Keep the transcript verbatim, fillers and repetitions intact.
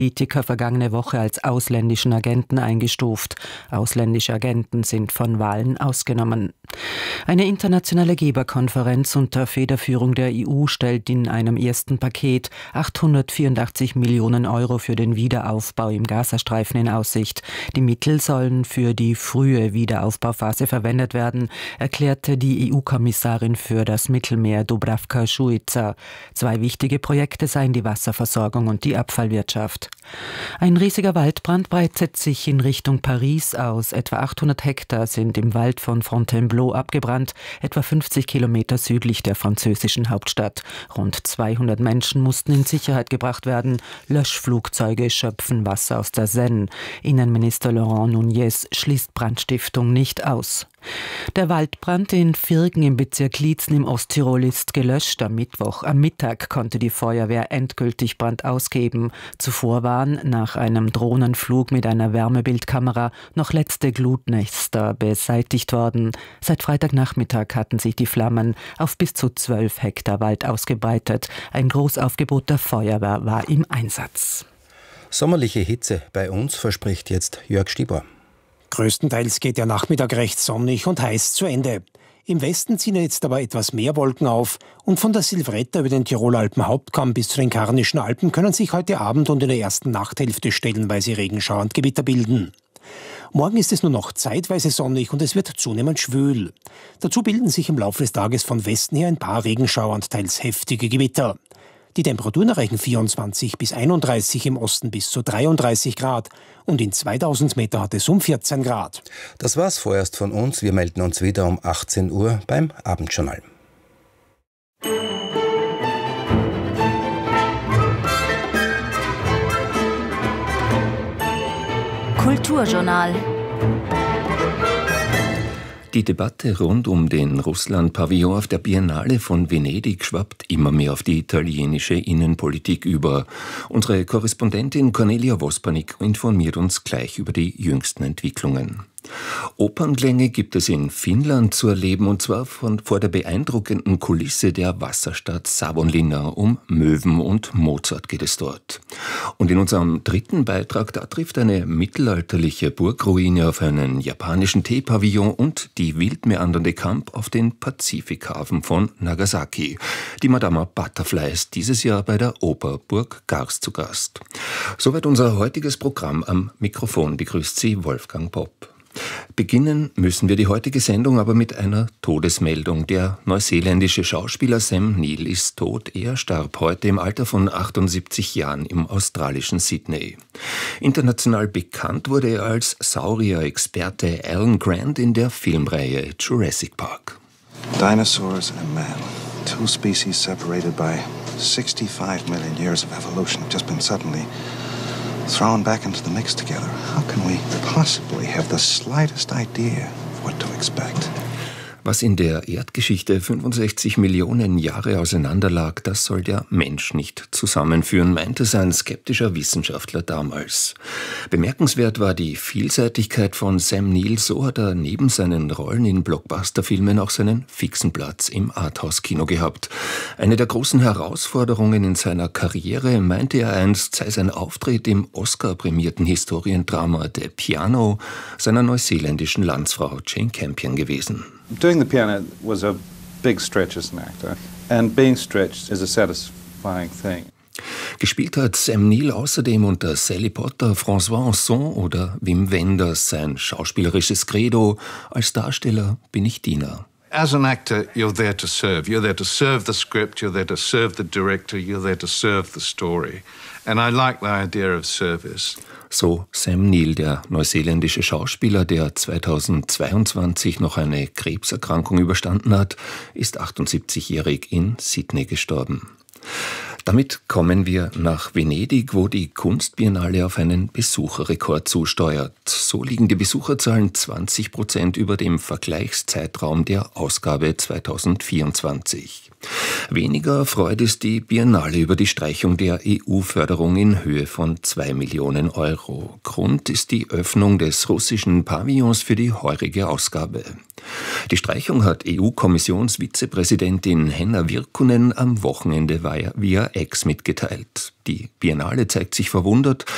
Politiker vergangene Woche als ausländischen Agenten eingestuft. Ausländische Agenten sind von Wahlen ausgenommen. Eine internationale Geberkonferenz unter Federführung der E U stellt in einem ersten Paket achthundertvierundachtzig Millionen Euro für den Wiederaufbau im Gazastreifen in Aussicht. Die Mittel sollen für die frühe Wiederaufbauphase verwendet werden, erklärte die E U-Kommissarin für das Mittelmeer Dubravka Šuica. Zwei wichtige Projekte seien die Wasserversorgung und die Abfallwirtschaft. Ein riesiger Waldbrand breitet sich in Richtung Paris aus. Etwa achthundert Hektar sind im Wald von Fontainebleau abgebrannt, etwa fünfzig Kilometer südlich der französischen Hauptstadt. Rund zweihundert Menschen mussten in Sicherheit gebracht werden. Löschflugzeuge schöpfen Wasser aus der Seine. Innenminister Laurent Nunez schließt Brandstiftung nicht aus. Der Waldbrand in Virgen im Bezirk Liezen im Osttirol ist gelöscht. Am Mittwoch, am Mittag konnte die Feuerwehr endgültig Brand ausgeben. Zuvor waren nach einem Drohnenflug mit einer Wärmebildkamera noch letzte Glutnester beseitigt worden. Seit Freitagnachmittag hatten sich die Flammen auf bis zu zwölf Hektar Wald ausgebreitet. Ein Großaufgebot der Feuerwehr war im Einsatz. Sommerliche Hitze bei uns verspricht jetzt Jörg Stieber. Größtenteils geht der Nachmittag recht sonnig und heiß zu Ende. Im Westen ziehen jetzt aber etwas mehr Wolken auf und von der Silvretta über den Tiroler Alpenhauptkamm bis zu den Karnischen Alpen können sich heute Abend und in der ersten Nachthälfte stellenweise Regenschauer und Gewitter bilden. Morgen ist es nur noch zeitweise sonnig und es wird zunehmend schwül. Dazu bilden sich im Laufe des Tages von Westen her ein paar Regenschauer und teils heftige Gewitter. Die Temperaturen erreichen vierundzwanzig bis einunddreißig, im Osten bis zu dreiunddreißig Grad und in zweitausend Meter hat es um vierzehn Grad. Das war's vorerst von uns. Wir melden uns wieder um achtzehn Uhr beim Abendjournal. Kulturjournal. Die Debatte rund um den Russland-Pavillon auf der Biennale von Venedig schwappt immer mehr auf die italienische Innenpolitik über. Unsere Korrespondentin Cornelia Vospanik informiert uns gleich über die jüngsten Entwicklungen. Opernklänge gibt es in Finnland zu erleben, und zwar von, vor der beeindruckenden Kulisse der Wasserstadt Savonlinna. Um Möwen und Mozart geht es dort. Und in unserem dritten Beitrag, da trifft eine mittelalterliche Burgruine auf einen japanischen Teepavillon und die wild meandernde Kamp auf den Pazifikhafen von Nagasaki. Die Madama Butterfly ist dieses Jahr bei der Oper Burg Gars zu Gast. Soweit unser heutiges Programm. Am Mikrofon begrüßt Sie Wolfgang Popp. Beginnen müssen wir die heutige Sendung aber mit einer Todesmeldung. Der neuseeländische Schauspieler Sam Neill ist tot. Er starb heute im Alter von achtundsiebzig Jahren im australischen Sydney. International bekannt wurde er als Saurier-Experte Alan Grant in der Filmreihe Jurassic Park. Dinosaurs and man, two species separated by sixty-five million years of evolution, have just been suddenly thrown back into the mix together. How can we possibly have the slightest idea of what to expect? Was in der Erdgeschichte fünfundsechzig Millionen Jahre auseinanderlag, das soll der Mensch nicht zusammenführen, meinte sein skeptischer Wissenschaftler damals. Bemerkenswert war die Vielseitigkeit von Sam Neill, so hat er neben seinen Rollen in Blockbuster-Filmen auch seinen fixen Platz im Arthouse-Kino gehabt. Eine der großen Herausforderungen in seiner Karriere, meinte er einst, sei sein Auftritt im Oscar-prämierten Historiendrama The Piano seiner neuseeländischen Landsfrau Jane Campion gewesen. Doing The Piano was a big stretch as an actor, and being stretched is a satisfying thing. Gespielt hat Sam Neill außerdem unter Sally Potter, François Ozon oder Wim Wenders sein schauspielerisches Credo: Als Darsteller bin ich Diener. As an actor, you're there to serve. You're there to serve the script, you're there to serve the director, you're there to serve the story. And I like the idea of service. So Sam Neill, der neuseeländische Schauspieler, der zweitausendzweiundzwanzig noch eine Krebserkrankung überstanden hat, ist achtundsiebzigjährig in Sydney gestorben. Damit kommen wir nach Venedig, wo die Kunstbiennale auf einen Besucherrekord zusteuert. So liegen die Besucherzahlen zwanzig Prozent über dem Vergleichszeitraum der Ausgabe zweitausendvierundzwanzig. Weniger freut es die Biennale über die Streichung der E U-Förderung in Höhe von zwei Millionen Euro. Grund ist die Öffnung des russischen Pavillons für die heurige Ausgabe. Die Streichung hat E U-Kommissionsvizepräsidentin Henna Virkkunen am Wochenende via X mitgeteilt. Die Biennale zeigt sich verwundert,